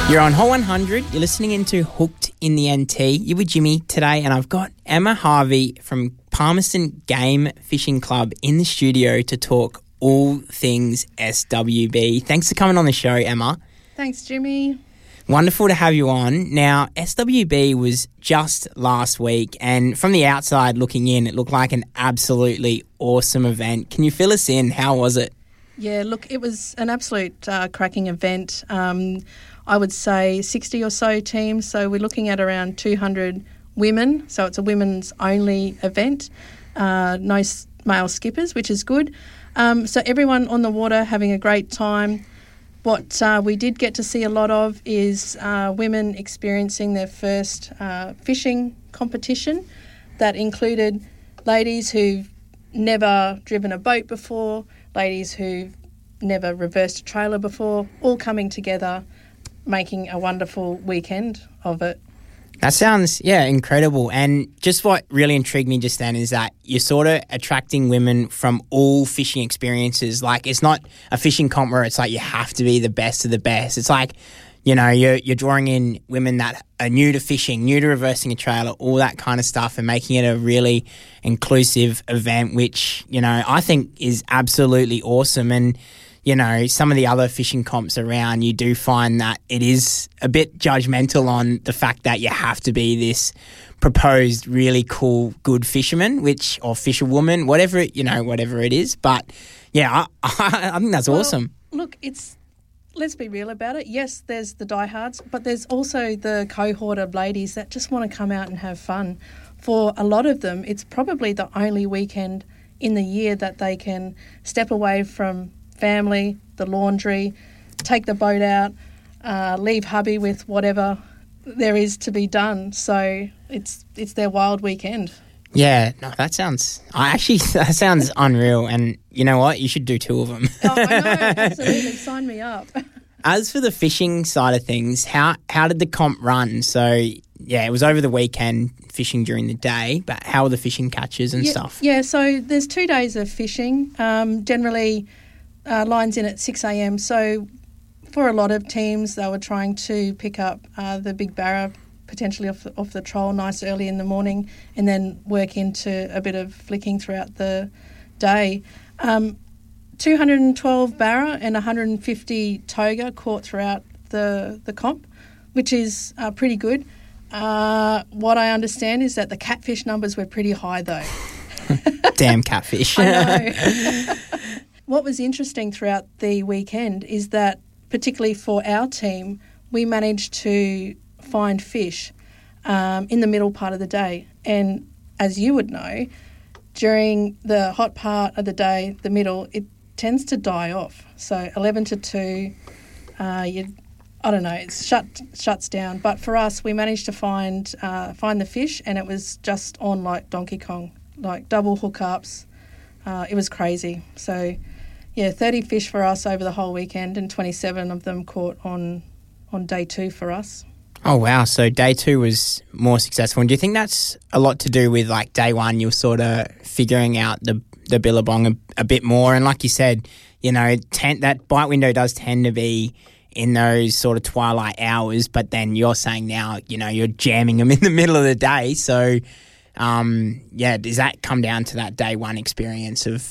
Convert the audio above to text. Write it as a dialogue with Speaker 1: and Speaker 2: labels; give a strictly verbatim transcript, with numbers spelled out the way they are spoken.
Speaker 1: You're on Hot one hundred. You're listening into Hooked in the N T. You're with Jimmy today, and I've got Emma Harvey from Palmerston Game Fishing Club in the studio to talk all things S W B. Thanks for coming on the show, Emma.
Speaker 2: Thanks, Jimmy.
Speaker 1: Wonderful to have you on. Now, S W B was just last week, and from the outside looking in, it looked like an absolutely awesome event. Can you fill us in? How was it?
Speaker 2: Yeah, look, it was an absolute uh, cracking event. Um, I would say sixty or so teams, so we're looking at around two hundred women, so it's a women's only event. Uh, no s- male skippers, which is good. Um, so everyone on the water having a great time. What uh, we did get to see a lot of is uh, women experiencing their first uh, fishing competition. That included ladies who've never driven a boat before, ladies who've never reversed a trailer before, all coming together, making a wonderful weekend of it.
Speaker 1: That sounds, yeah, incredible. And just what really intrigued me just then is that you're sort of attracting women from all fishing experiences. Like, it's not a fishing comp where it's like you have to be the best of the best. It's like, you know, you're, you're drawing in women that are new to fishing, new to reversing a trailer, all that kind of stuff, and making it a really inclusive event, which, you know, I think is absolutely awesome. And you know, some of the other fishing comps around, you do find that it is a bit judgmental on the fact that you have to be this proposed really cool, good fisherman, which, or fisherwoman, whatever, it, you know, whatever it is. But yeah, I, I, I think that's
Speaker 2: well,
Speaker 1: awesome.
Speaker 2: Look, it's, let's be real about it. Yes, there's the diehards, but there's also the cohort of ladies that just want to come out and have fun. For a lot of them, it's probably the only weekend in the year that they can step away from family, the laundry, take the boat out, uh, leave hubby with whatever there is to be done. So it's it's their wild weekend.
Speaker 1: Yeah, no, that sounds, I actually, that sounds unreal. And you know what? You should do two of them.
Speaker 2: Oh, I know, absolutely. Sign me up.
Speaker 1: As for the fishing side of things, how, how did the comp run? So, yeah, it was over the weekend, fishing during the day, but how were the fishing catches and
Speaker 2: yeah,
Speaker 1: stuff?
Speaker 2: Yeah, so there's two days of fishing. Um, generally, Uh, lines in at six a.m. So for a lot of teams, they were trying to pick up uh, the big barra potentially off the, off the troll nice early in the morning and then work into a bit of flicking throughout the day. Um, two hundred twelve barra and one hundred fifty toga caught throughout the, the comp, which is uh, pretty good. Uh, what I understand is that the catfish numbers were pretty high though.
Speaker 1: Damn catfish.
Speaker 2: I know. What was interesting throughout the weekend is that, particularly for our team, we managed to find fish um, in the middle part of the day. And as you would know, during the hot part of the day, the middle, it tends to die off. So eleven to two, uh, you, I don't know, it shut shuts down. But for us, we managed to find uh, find the fish, and it was just on like Donkey Kong, like double hookups. Uh, it was crazy. So yeah, thirty fish for us over the whole weekend, and twenty-seven of them caught on on day two for us.
Speaker 1: Oh, wow. So day two was more successful. And do you think that's a lot to do with, like, day one, you're sort of figuring out the the billabong a, a bit more? And like you said, you know, ten, that bite window does tend to be in those sort of twilight hours, but then you're saying now, you know, you're jamming them in the middle of the day. So, um, yeah, does that come down to that day one experience of